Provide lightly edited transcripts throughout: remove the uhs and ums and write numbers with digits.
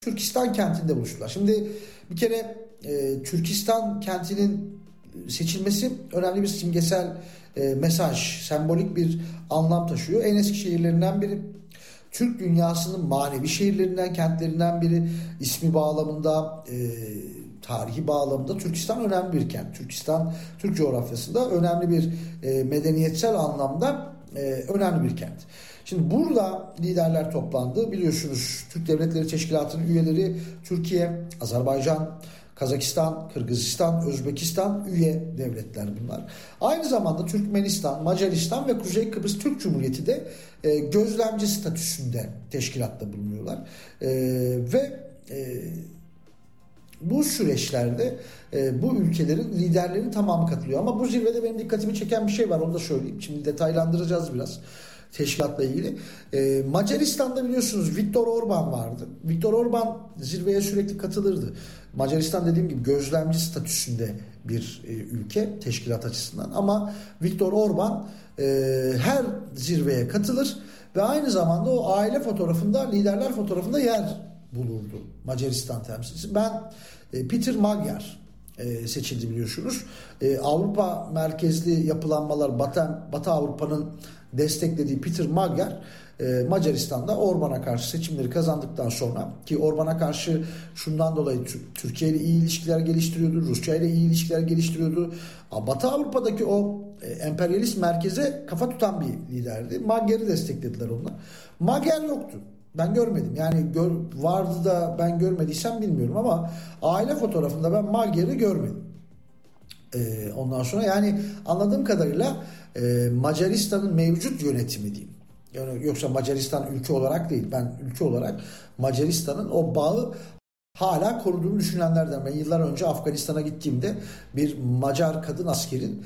Türkistan kentinde buluştular. Şimdi bir kere Türkistan kentinin seçilmesi önemli bir simgesel mesaj, sembolik bir anlam taşıyor. En eski şehirlerinden biri. Türk dünyasının manevi şehirlerinden, kentlerinden biri. İsmi bağlamında, tarihi bağlamında Türkistan önemli bir kent. Türkistan, Türk coğrafyasında önemli bir medeniyetsel anlamda önemli bir kent. Şimdi burada liderler toplandı. Biliyorsunuz Türk Devletleri Teşkilatı'nın üyeleri Türkiye, Azerbaycan, Kazakistan, Kırgızistan, Özbekistan üye devletler bunlar. Aynı zamanda Türkmenistan, Macaristan ve Kuzey Kıbrıs Türk Cumhuriyeti de gözlemci statüsünde teşkilatta bulunuyorlar. Bu süreçlerde bu ülkelerin liderlerinin tamamı katılıyor. Ama bu zirvede benim dikkatimi çeken bir şey var, onu da söyleyeyim. Şimdi detaylandıracağız biraz teşkilatla ilgili. Macaristan'da biliyorsunuz Viktor Orban vardı. Viktor Orban zirveye sürekli katılırdı. Macaristan dediğim gibi gözlemci statüsünde bir ülke teşkilat açısından. Ama Viktor Orban her zirveye katılır ve aynı zamanda o aile fotoğrafında, liderler fotoğrafında yer bulurdu Macaristan temsilcisi. Peter Magyar seçildi biliyorsunuz. Avrupa merkezli yapılanmalar, Batı Avrupa'nın desteklediği Peter Magyar Macaristan'da Orban'a karşı seçimleri kazandıktan sonra, ki Orban'a karşı şundan dolayı Türkiye ile iyi ilişkiler geliştiriyordu, Rusya ile iyi ilişkiler geliştiriyordu. Batı Avrupa'daki o emperyalist merkeze kafa tutan bir liderdi. Magyar'ı desteklediler onlar. Magyar yoktu. Ben görmedim. Yani vardı da ben görmediysem bilmiyorum ama aile fotoğrafında ben Magyar'ı görmedim. Ondan sonra yani anladığım kadarıyla Macaristan'ın mevcut yönetimi diyeyim. Yani yoksa Macaristan ülke olarak değil. Ben ülke olarak Macaristan'ın o bağı hala koruduğunu düşünenlerden. Ben yıllar önce Afganistan'a gittiğimde bir Macar kadın askerin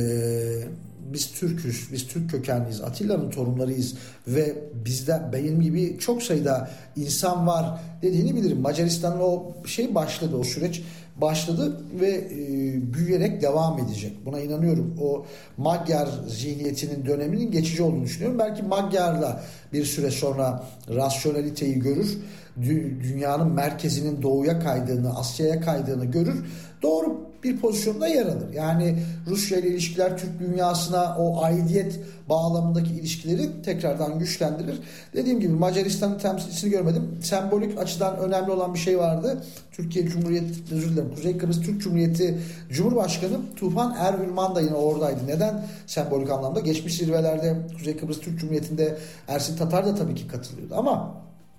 biz Türk'üz, biz Türk kökenliyiz, Atilla'nın torunlarıyız ve bizde benim gibi çok sayıda insan var dediğini bilirim. Macaristan'ın o başladı, o süreç başladı ve büyüyerek devam edecek. Buna inanıyorum. O Magyar zihniyetinin döneminin geçici olduğunu düşünüyorum. Belki Magyar'la bir süre sonra rasyoneliteyi görür. Dünyanın merkezinin doğuya kaydığını, Asya'ya kaydığını görür. Doğru bir pozisyonda yer alır. Yani Rusya ile ilişkiler Türk dünyasına o aidiyet bağlamındaki ilişkileri tekrardan güçlendirir. Dediğim gibi Macaristan'ın temsilcisini görmedim. Sembolik açıdan önemli olan bir şey vardı. Kuzey Kıbrıs Türk Cumhuriyeti Cumhurbaşkanı Tufan Erhürman da yine oradaydı. Neden sembolik anlamda? Geçmiş zirvelerde Kuzey Kıbrıs Türk Cumhuriyeti'nde Ersin Tatar da tabii ki katılıyordu. Ama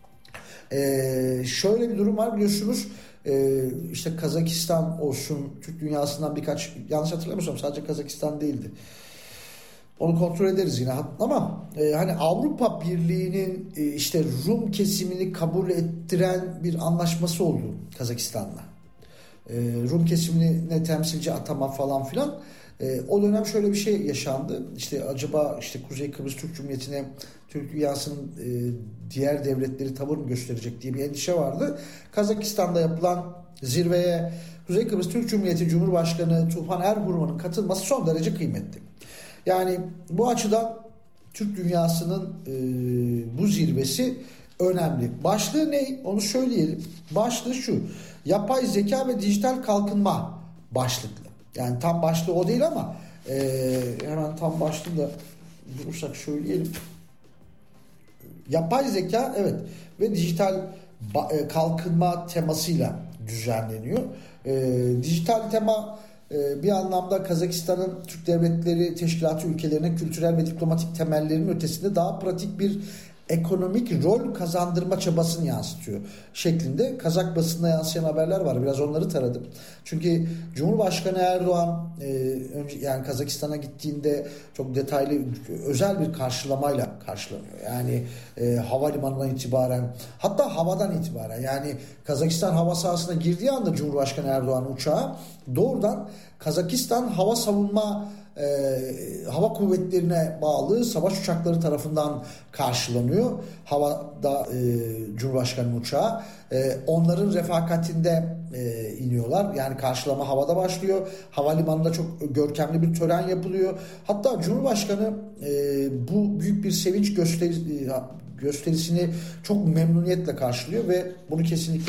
şöyle bir durum var biliyorsunuz. İşte Kazakistan olsun, Türk dünyasından birkaç, yanlış hatırlamıyorsam sadece Kazakistan değildi. Onu kontrol ederiz yine. Ama hani Avrupa Birliği'nin işte Rum kesimini kabul ettiren bir anlaşması oldu Kazakistan'la. Rum kesimine temsilci atama falan filan. O dönem şöyle bir şey yaşandı. İşte acaba işte Kuzey Kıbrıs Türk Cumhuriyeti'ne Türk dünyasının diğer devletleri tavır mı gösterecek diye bir endişe vardı. Kazakistan'da yapılan zirveye Kuzey Kıbrıs Türk Cumhuriyeti Cumhurbaşkanı Tufan Erhürman'ın katılması son derece kıymetli. Yani bu açıdan Türk dünyasının bu zirvesi önemli. Başlığı ne? Onu söyleyelim. Başlığı şu: yapay zeka ve dijital kalkınma başlıklı. Yani tam başlığı o değil ama hemen tam başlığı da bulursak söyleyelim. Yapay zeka, evet, ve dijital kalkınma temasıyla düzenleniyor. Dijital tema bir anlamda Kazakistan'ın Türk Devletleri Teşkilatı ülkelerine kültürel ve diplomatik temellerinin ötesinde daha pratik bir ekonomik rol kazandırma çabasını yansıtıyor şeklinde Kazak basınına yansıyan haberler var. Biraz onları taradım. Çünkü Cumhurbaşkanı Erdoğan yani Kazakistan'a gittiğinde çok detaylı, özel bir karşılamayla karşılanıyor. Yani havalimanından itibaren, hatta havadan itibaren, yani Kazakistan hava sahasına girdiği anda Cumhurbaşkanı Erdoğan uçağı doğrudan Kazakistan hava savunma hava kuvvetlerine bağlı savaş uçakları tarafından karşılanıyor. Havada Cumhurbaşkanı uçağı. Onların refakatinde iniyorlar. Yani karşılama havada başlıyor. Havalimanında çok görkemli bir tören yapılıyor. Hatta Cumhurbaşkanı bu büyük bir sevinç gösterisini çok memnuniyetle karşılıyor ve bunu kesinlikle